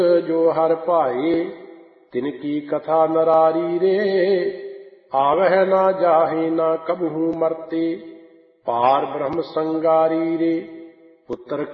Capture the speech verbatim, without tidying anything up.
जो हर पाए तिनकी कथा नरारी रे। आवह ना जाहे ना कबहू मरते पार ब्रह्म संगारी रे। पुत्र